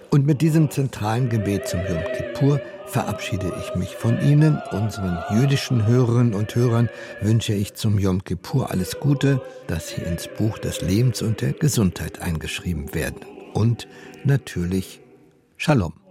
Und mit diesem zentralen Gebet zum Jom Kippur verabschiede ich mich von Ihnen. Unseren jüdischen Hörerinnen und Hörern wünsche ich zum Jom Kippur alles Gute, dass Sie ins Buch des Lebens und der Gesundheit eingeschrieben werden. Und natürlich Shalom.